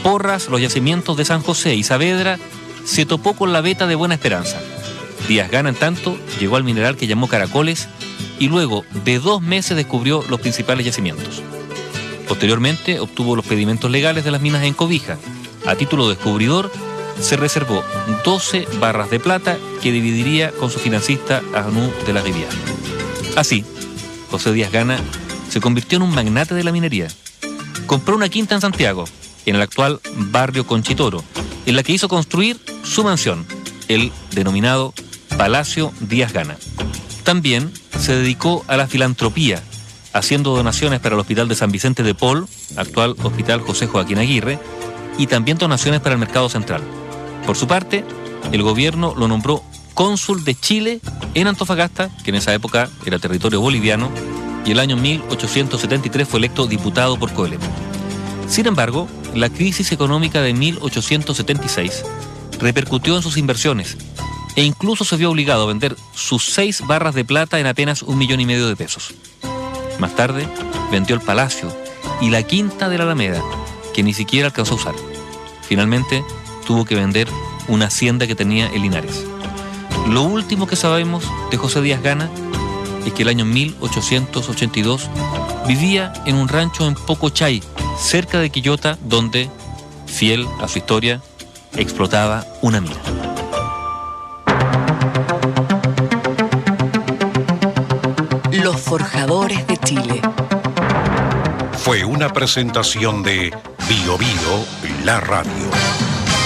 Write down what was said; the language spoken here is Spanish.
Porras, los yacimientos de San José y Saavedra, se topó con la veta de Buena Esperanza. Díaz Gana, en tanto, llegó al mineral que llamó Caracoles y luego de 2 meses descubrió los principales yacimientos. Posteriormente obtuvo los pedimentos legales de las minas en Cobija. A título de descubridor, se reservó 12 barras de plata que dividiría con su financista Arnoux de la Rivière. Así, José Díaz Gana se convirtió en un magnate de la minería. Compró una quinta en Santiago, en el actual barrio Conchitoro, en la que hizo construir su mansión, el denominado Palacio Díaz Gana. También se dedicó a la filantropía, haciendo donaciones para el Hospital de San Vicente de Paul, actual Hospital José Joaquín Aguirre, y también donaciones para el Mercado Central. Por su parte, el gobierno lo nombró cónsul de Chile en Antofagasta, que en esa época era territorio boliviano, y el año 1873 fue electo diputado por Coelemu. Sin embargo, la crisis económica de 1876 repercutió en sus inversiones e incluso se vio obligado a vender sus 6 barras de plata en apenas 1,5 millones de pesos. Más tarde, vendió el palacio y la quinta de la Alameda, que ni siquiera alcanzó a usar. Finalmente, tuvo que vender una hacienda que tenía en Linares. Lo último que sabemos de José Díaz Gana es que el año 1882 vivía en un rancho en Pocochay, cerca de Quillota, donde, fiel a su historia, explotaba una mina. Los Forjadores de Chile. Fue una presentación de Bio Bio, la radio.